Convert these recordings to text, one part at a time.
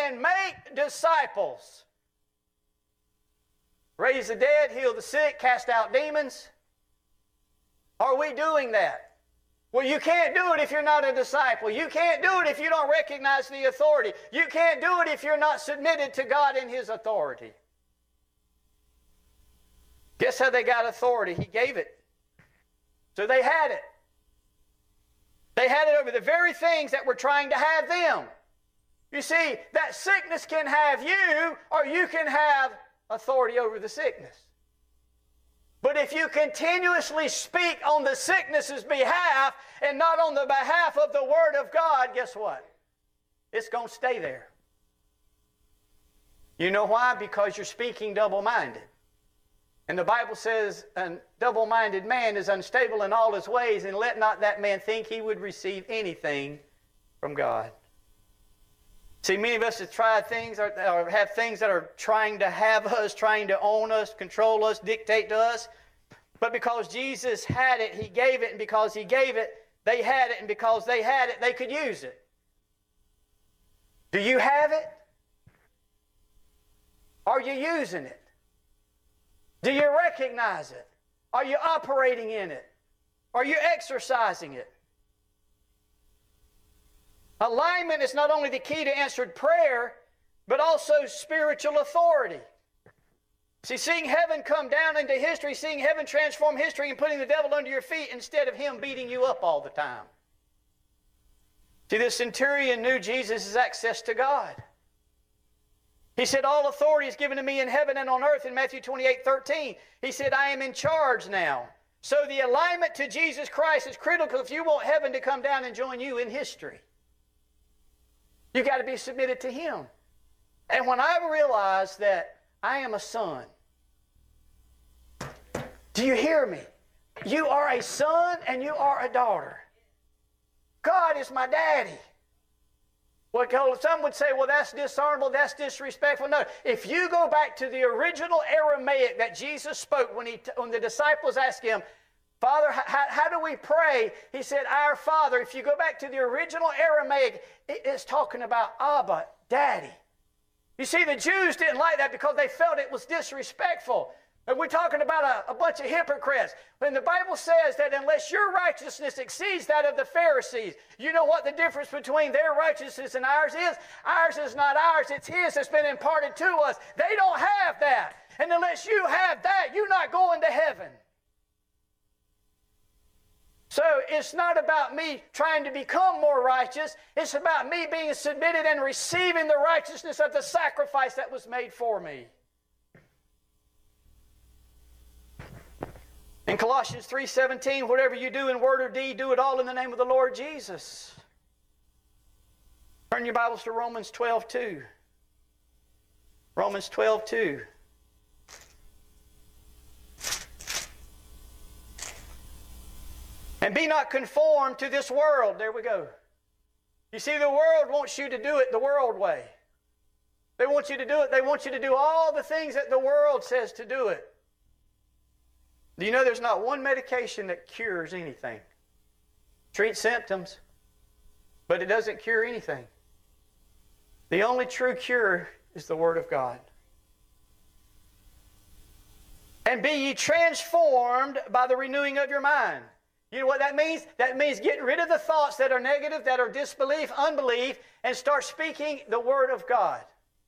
and make disciples. Raise the dead, heal the sick, cast out demons. Are we doing that? Well, you can't do it if you're not a disciple. You can't do it if you don't recognize the authority. You can't do it if you're not submitted to God and His authority. Guess how they got authority? He gave it. So they had it. They had it over the very things that were trying to have them. You see, that sickness can have you, or you can have authority over the sickness. But if you continuously speak on the sickness's behalf and not on the behalf of the Word of God, guess what? It's going to stay there. You know why? Because you're speaking double-minded. And the Bible says a double-minded man is unstable in all his ways, and let not that man think he would receive anything from God. See, many of us have tried things or have things that are trying to have us, trying to own us, control us, dictate to us. But because Jesus had it, He gave it, and because He gave it, they had it, and because they had it, they could use it. Do you have it? Are you using it? Do you recognize it? Are you operating in it? Are you exercising it? Alignment is not only the key to answered prayer, but also spiritual authority. See, seeing heaven come down into history, seeing heaven transform history and putting the devil under your feet instead of him beating you up all the time. See, the centurion knew Jesus' access to God. He said, all authority is given to me in heaven and on earth in Matthew 28:13. He said, I am in charge now. So the alignment to Jesus Christ is critical if you want heaven to come down and join you in history. You've got to be submitted to Him. And when I realized that I am a son, do you hear me? You are a son and you are a daughter. God is my daddy. Well, some would say, well, that's dishonorable, that's disrespectful. No, if you go back to the original Aramaic that Jesus spoke when the disciples asked Him, Father, how do we pray? He said, Our Father. If you go back to the original Aramaic, it's talking about Abba, Daddy. You see, the Jews didn't like that because they felt it was disrespectful. And we're talking about a bunch of hypocrites. When the Bible says that unless your righteousness exceeds that of the Pharisees, you know what the difference between their righteousness and ours is? Ours is not ours, it's His that's been imparted to us. They don't have that. And unless you have that, you're not going to heaven. So it's not about me trying to become more righteous. It's about me being submitted and receiving the righteousness of the sacrifice that was made for me. In Colossians 3:17, whatever you do in word or deed, do it all in the name of the Lord Jesus. Turn your Bibles to Romans 12:2. Romans 12:2. And be not conformed to this world. There we go. You see, the world wants you to do it the world way. They want you to do it. They want you to do all the things that the world says to do it. Do you know there's not one medication that cures anything? Treats symptoms, but it doesn't cure anything. The only true cure is the Word of God. And be ye transformed by the renewing of your mind. You know what that means? That means getting rid of the thoughts that are negative, that are disbelief, unbelief, and start speaking the Word of God.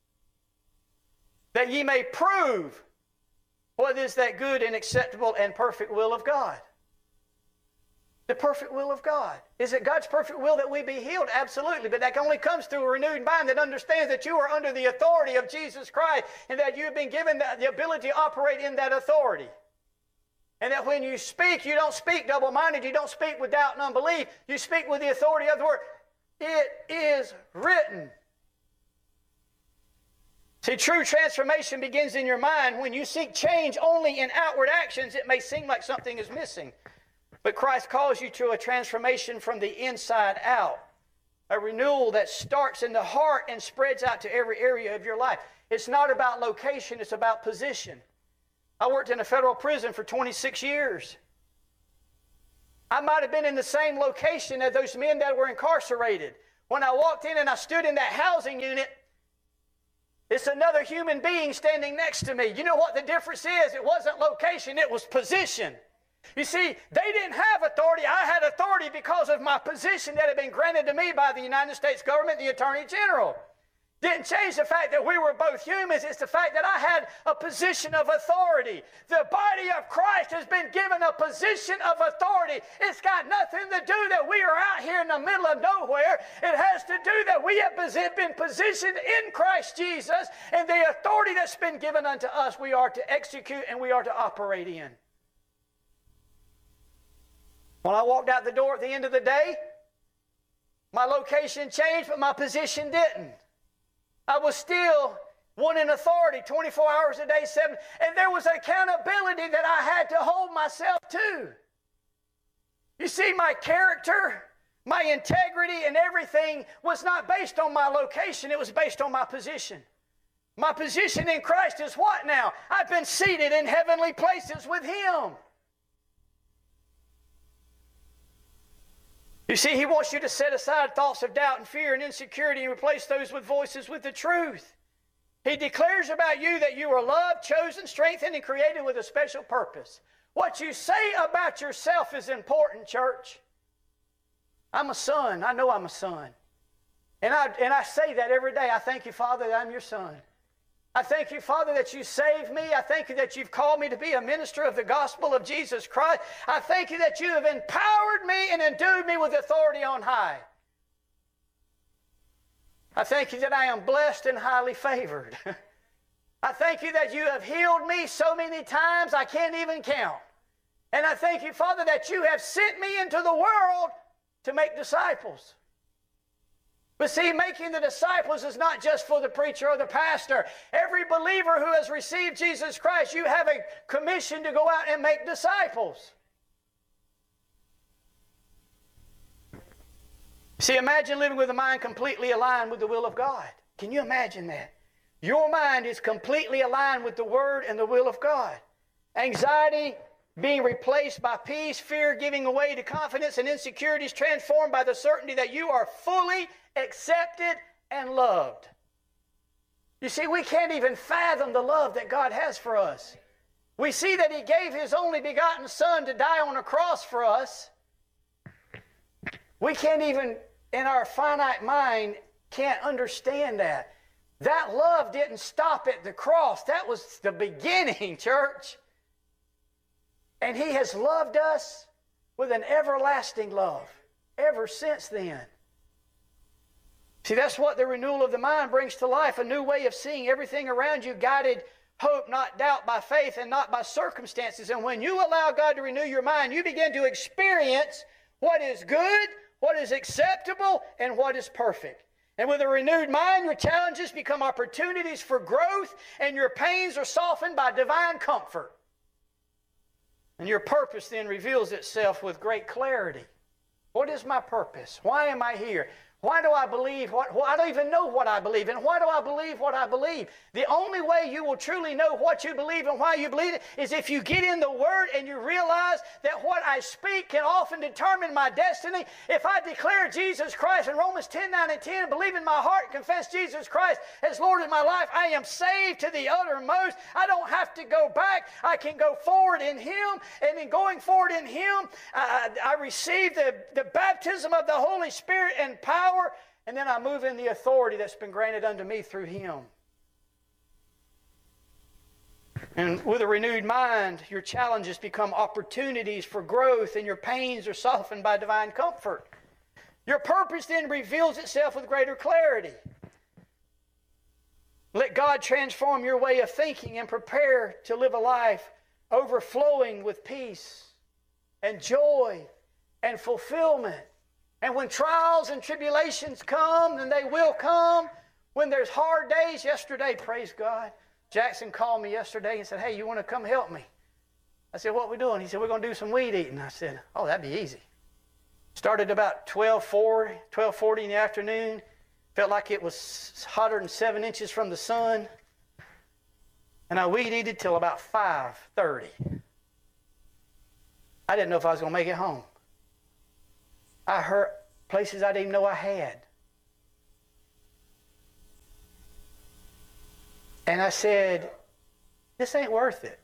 That ye may prove what is that good and acceptable and perfect will of God. The perfect will of God. Is it God's perfect will that we be healed? Absolutely. But that only comes through a renewed mind that understands that you are under the authority of Jesus Christ and that you've been given the ability to operate in that authority. And that when you speak, you don't speak double-minded. You don't speak with doubt and unbelief. You speak with the authority of the Word. It is written. See, true transformation begins in your mind. When you seek change only in outward actions, it may seem like something is missing. But Christ calls you to a transformation from the inside out. A renewal that starts in the heart and spreads out to every area of your life. It's not about location, it's about position. I worked in a federal prison for 26 years. I might have been in the same location as those men that were incarcerated. When I walked in and I stood in that housing unit, It's another human being standing next to me. You know what the difference is? It wasn't location, it was position. You see, they didn't have authority. I had authority because of my position that had been granted to me by the United States government, the Attorney General. Didn't change the fact that we were both humans. It's the fact that I had a position of authority. The body of Christ has been given a position of authority. It's got nothing to do that we are out here in the middle of nowhere. It has to do that we have been positioned in Christ Jesus, and the authority that's been given unto us we are to execute and we are to operate in. When I walked out the door at the end of the day, my location changed, but my position didn't. I was still one in authority 24 hours a day, 7. And there was accountability that I had to hold myself to. You see, my character, my integrity, and everything was not based on my location. It was based on my position. My position in Christ is what now? I've been seated in heavenly places with Him. You see, He wants you to set aside thoughts of doubt and fear and insecurity and replace those with voices with the truth. He declares about you that you are loved, chosen, strengthened, and created with a special purpose. What you say about yourself is important, church. I'm a son. I know I'm a son. And I say that every day. I thank you, Father, that I'm your son. I thank you, Father, that you saved me. I thank you that you've called me to be a minister of the gospel of Jesus Christ. I thank you that you have empowered me and endued me with authority on high. I thank you that I am blessed and highly favored. I thank you that you have healed me so many times I can't even count. And I thank you, Father, that you have sent me into the world to make disciples. But see, making the disciples is not just for the preacher or the pastor. Every believer who has received Jesus Christ, you have a commission to go out and make disciples. See, imagine living with a mind completely aligned with the will of God. Can you imagine that? Your mind is completely aligned with the Word and the will of God. Anxiety being replaced by peace, fear giving way to confidence, and insecurities transformed by the certainty that you are fully accepted and loved. You see, we can't even fathom the love that God has for us. We see that He gave His only begotten Son to die on a cross for us. We can't even, in our finite mind, can't understand that. That love didn't stop at the cross. That was the beginning, church. And He has loved us with an everlasting love ever since then. See, that's what the renewal of the mind brings to life, a new way of seeing everything around you, guided hope, not doubt, by faith and not by circumstances. And when you allow God to renew your mind, you begin to experience what is good, what is acceptable, and what is perfect. And with a renewed mind, your challenges become opportunities for growth, and your pains are softened by divine comfort. And your purpose then reveals itself with great clarity. What is my purpose? Why am I here? Why do I believe I don't even know what I believe. And why do I believe what I believe? The only way you will truly know what you believe and why you believe it is if you get in the Word and you realize that what I speak can often determine my destiny. If I declare Jesus Christ in Romans 10:9-10, and believe in my heart and confess Jesus Christ as Lord in my life, I am saved to the uttermost. I don't have to go back. I can go forward in Him. And in going forward in Him, I receive the baptism of the Holy Spirit and power. And then I move in the authority that's been granted unto me through Him. And with a renewed mind, your challenges become opportunities for growth, and your pains are softened by divine comfort. Your purpose then reveals itself with greater clarity. Let God transform your way of thinking and prepare to live a life overflowing with peace and joy and fulfillment. And when trials and tribulations come, and they will come, when there's hard days, yesterday, praise God, Jackson called me yesterday and said, hey, you want to come help me? I said, what are we doing? He said, we're going to do some weed eating. I said, oh, that'd be easy. Started about 12:40 in the afternoon. Felt like it was hotter than 7 inches from the sun. And I weed eated till about 5:30. I didn't know if I was going to make it home. I heard places I didn't even know I had. And I said, this ain't worth it.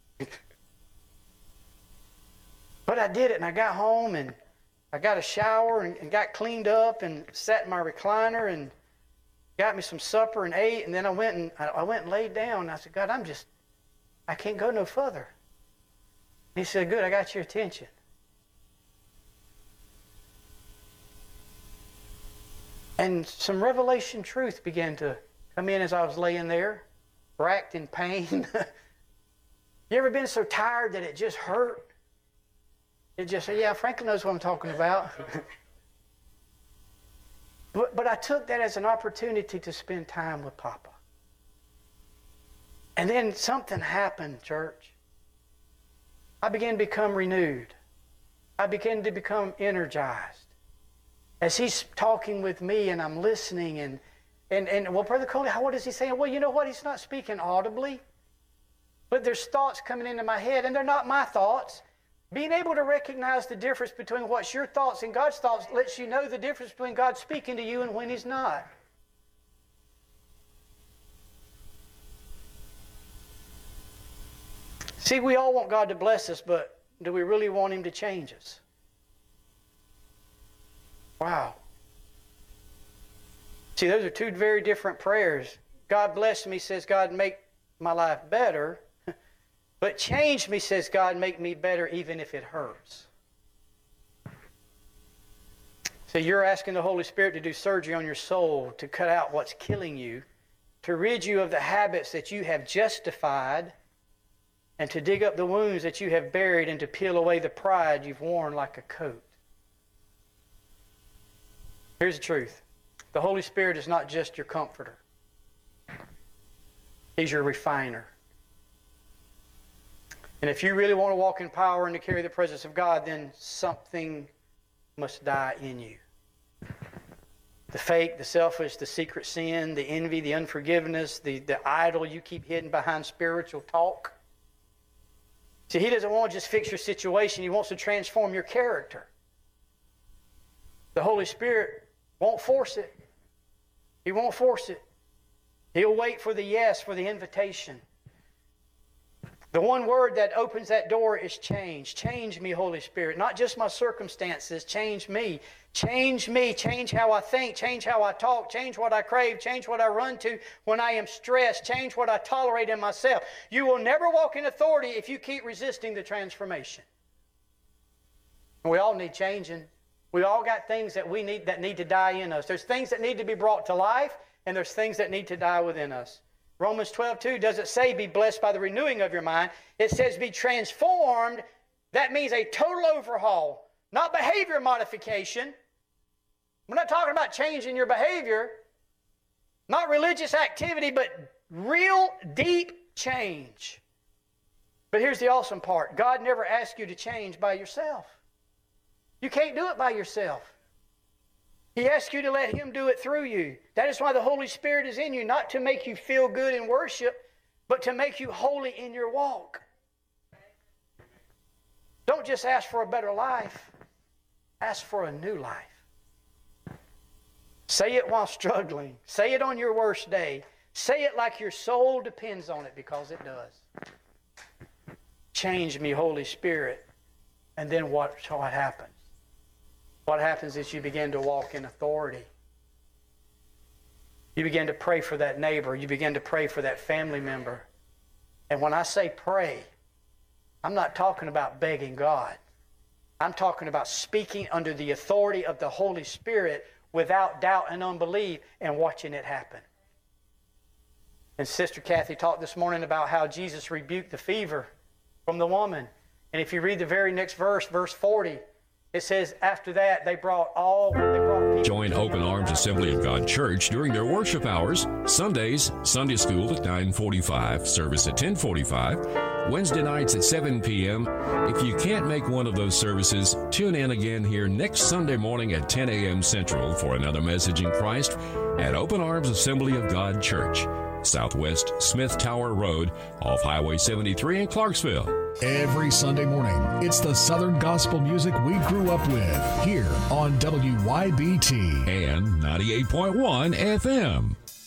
But I did it, and I got home, and I got a shower, and got cleaned up, and sat in my recliner, and got me some supper, and ate, and then I went and laid down, and I said, God, I can't go no further. And he said, good, I got your attention. And some revelation truth began to come in as I was laying there, racked in pain. You ever been so tired that it just hurt? It just, yeah, Franklin knows what I'm talking about. But I took that as an opportunity to spend time with Papa. And then something happened, church. I began to become renewed. I began to become energized. As he's talking with me and I'm listening and well, Brother Coley, what is he saying? Well, you know what? He's not speaking audibly. But there's thoughts coming into my head, and they're not my thoughts. Being able to recognize the difference between what's your thoughts and God's thoughts lets you know the difference between God speaking to you and when He's not. See, we all want God to bless us, but do we really want Him to change us? Wow. See, those are two very different prayers. God bless me, says God, make my life better. But change me, says God, make me better even if it hurts. So you're asking the Holy Spirit to do surgery on your soul, to cut out what's killing you, to rid you of the habits that you have justified, and to dig up the wounds that you have buried, and to peel away the pride you've worn like a coat. Here's the truth. The Holy Spirit is not just your comforter. He's your refiner. And if you really want to walk in power and to carry the presence of God, then something must die in you. The fake, the selfish, the secret sin, the envy, the unforgiveness, the idol you keep hidden behind spiritual talk. See, He doesn't want to just fix your situation. He wants to transform your character. The Holy Spirit won't force it. He won't force it. He'll wait for the yes, for the invitation. The one word that opens that door is change. Change me, Holy Spirit. Not just my circumstances. Change me. Change me. Change how I think. Change how I talk. Change what I crave. Change what I run to when I am stressed. Change what I tolerate in myself. You will never walk in authority if you keep resisting the transformation. We all need changing. We all got things that we need that need to die in us. There's things that need to be brought to life, and there's things that need to die within us. Romans 12:2 doesn't say be blessed by the renewing of your mind. It says be transformed. That means a total overhaul, not behavior modification. We're not talking about changing your behavior, not religious activity, but real deep change. But here's the awesome part. God never asked you to change by yourself. You can't do it by yourself. He asks you to let Him do it through you. That is why the Holy Spirit is in you, not to make you feel good in worship, but to make you holy in your walk. Don't just ask for a better life. Ask for a new life. Say it while struggling. Say it on your worst day. Say it like your soul depends on it, because it does. Change me, Holy Spirit. And then what happens? What happens is you begin to walk in authority. You begin to pray for that neighbor. You begin to pray for that family member. And when I say pray, I'm not talking about begging God. I'm talking about speaking under the authority of the Holy Spirit without doubt and unbelief and watching it happen. And Sister Kathy talked this morning about how Jesus rebuked the fever from the woman. And if you read the very next verse, verse 40, it says, after that, they brought people. Join Open Arms Assembly of God Church during their worship hours. Sundays, Sunday school at 9:45, service at 10:45. Wednesday nights at 7 p.m. If you can't make one of those services, tune in again here next Sunday morning at 10 a.m. Central for another message in Christ at Open Arms Assembly of God Church, Southwest Smith Tower Road, off Highway 73 in Clarksville. Every Sunday morning, it's the Southern gospel music we grew up with here on WYBT and 98.1 FM.